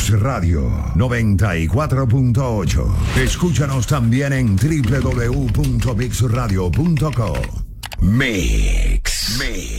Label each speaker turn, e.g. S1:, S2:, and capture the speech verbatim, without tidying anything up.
S1: Mix Radio noventa y cuatro punto ocho. Escúchanos también en doble u doble u doble u punto mix radio punto com. Mix. Mix.